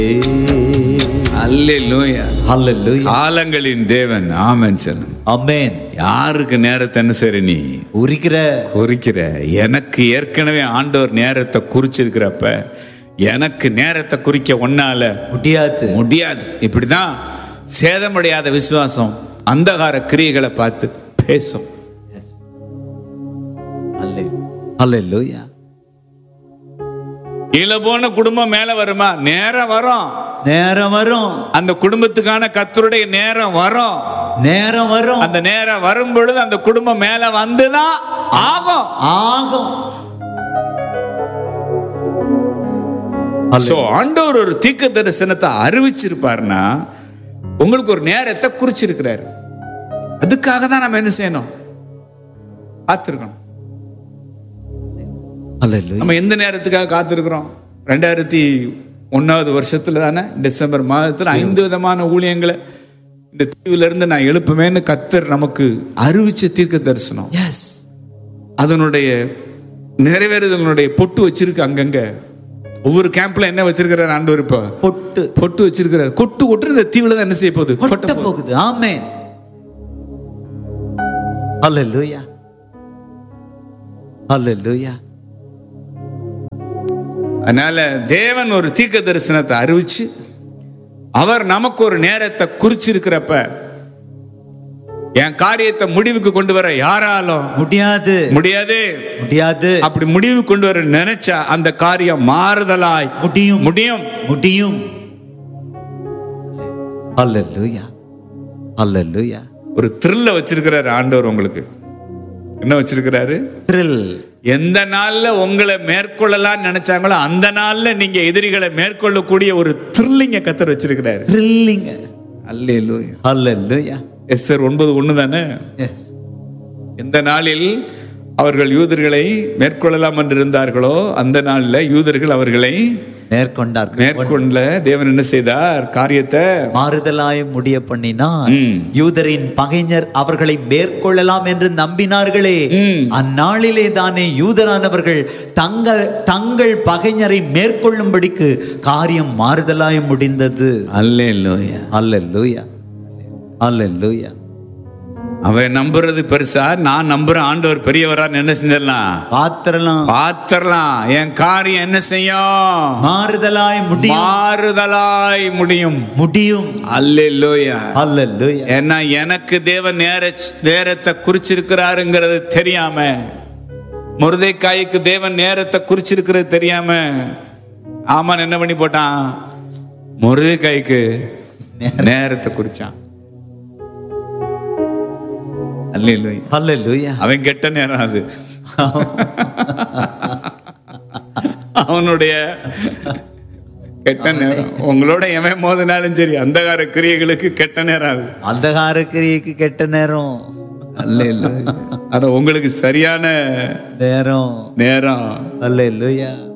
அல்லேலூயா. ஹல்லேலூயா. காலங்களின் தேவன். ஆமென் சொல்லுங்க. ஆமென். யாருக்கு நேரத்தை என்ன செய்ற நீ குறிக்கிற? எனக்கு ஏற்கனவே ஆண்டவர் நேரத்தை குறிச்சிருக்கிறப்ப எனக்கு நேரத்தை குறிக்க ஒன்னால முடியாது. இப்படிதான் சேதமடையாத விசுவாசம் அந்தகார கிரியைகளை பார்த்து பேசும். ஹல்லேலூயா. கீழே போன குடும்பம் மேல வருமா? நேரம் வரும். அந்த குடும்பத்துக்கான கர்த்தருடைய நேரம் வரும். அந்த நேரம் வரும் பொழுது அந்த குடும்பம் மேல வந்துதான் ஆகும். ஆண்டவர் ஒரு தீர்க்க தரிசனத்தை அறிவிச்சிருப்பாருன்னா உங்களுக்கு ஒரு நேரத்தை குறிச்சிருக்கிறாரு. அதுக்காக தான் நம்ம என்ன செய்யணும்? காத்திருக்கணும். நம்ம எந்த நேரத்துக்காக காத்திருக்கிறோம்? 2001 வருஷத்துல தானே டிசம்பர் மாதத்துல 5 விதமான ஊழியங்களை இந்த தீவுல இருந்து நான் எழுப்புமேன்னு கர்த்தர் நமக்கு அறிவிச்ச தீர்க்க தரிசனம். அதனுடைய நிறைவேறுதலுடைய பொட்டு வச்சிருக்கு. அங்கங்க ஒவ்வொரு கேம்ப்ல என்ன வச்சிருக்கிறார் ஆண்டவர்? இப்ப பொட்டு வச்சிருக்கிறார். கொட்டு இந்த தீவுல தான் என்ன செய்ய போகுது? கொட்ட போகுது. ஆமென். ஹல்லேலூயா. ஹல்லேலூயா. அதனால தேவன் ஒரு தீர்க்க தரிசனத்தை அறிவிச்சு அவர் நமக்கு ஒரு நேரத்தை குறிச்சிருக்கிறப்ப என் காரியத்தை முடிவுக்கு கொண்டு வர யாராலும் முடியாது. அப்படி முடிவு கொண்டு வர நினைச்சா அந்த காரியம் மாறுதலாய் முடியும். ஹல்லேலூயா. ஹல்லேலூயா. ஒரு த்ரில்ல வச்சிருக்கிறாரு ஆண்டவர். உங்களுக்கு என்ன வச்சிருக்கிறாரு? த்ரில். எந்த நாள்ல உங்களை மேற்கொள்ளலாம் நினைச்சாங்களோ அந்த நாள்ல நீங்க எதிரிகளை மேற்கொள்ளக்கூடிய ஒரு த்ரில்லிங்க கர்த்தர் வச்சிருக்கிறாரு. த்ரில்லிங்க. அல்லேலூயா. ஹல்லேலூயா. எஸ்தர் 9:1 தானே? எந்த நாளில் அவர்கள் யூதர்களை மேற்கொள்ளலாம் என்று இருந்தார்களோ அந்த நாள்ல யூதர்கள் அவர்களை மேற்கொண்ட தேவன் என்ன செய்தார்? காரியத்தை மாறுதலாய் முடிய பண்ணினார். யூதரின் பகைஞர் அவர்களை மேற்கொள்ளலாம் என்று நம்பினார்களே, அந்நாளிலே தானே யூதரானவர்கள் தங்கள் பகைஞரை மேற்கொள்ளும்படிக்கு காரியம் மாறுதலாய் முடிந்தது. அல்லேலூயா. அல்லேலூயா. அல்லேலூயா. அவன் நம்புறது பெருசா, நான் நம்புறேன் ஆண்டவர் பெரியவரா என்ன செஞ்சிடலாம்? பாத்திரலாம். என் காரியம் என்ன செய்யும்? மாறுதலாய் முடியும். அல்லேலூயா. அல்லேலூயா. ஏன்னா எனக்கு தேவன் நேரத்தை குறிச்சிருக்கிறாருங்கிறது தெரியாம, மொர்தெக்காய்க்கு தேவன் நேரத்தை குறிச்சிருக்கிறது தெரியாம ஆமான் என்ன பண்ணி போட்டான்? மொர்தெக்காய்க்கு நேரத்தை குறிச்சான். அல்லேலூயா. அல்லேலூயா. அவன் கெட்ட நேரம் அது. அவனுடைய கெட்ட நேரம். உங்களோட எவன் மோதினாலும் சரி அந்தகார கிரியைகளுக்கு கெட்ட நேரம் அது. அந்தகார கிரியைக்கு கெட்ட நேரம். அல்லேலூயா. ஆனா உங்களுக்கு சரியான நேரம். அல்லேலூயா.